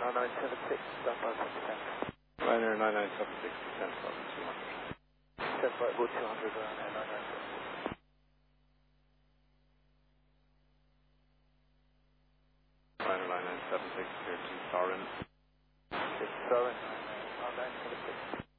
9976, stand by for descent. Ryanair 9976, descent level 200. Descent right about 200, Ryanair 9976. Ryanair 9976, clear to Sorin. It's Sorin, 9976.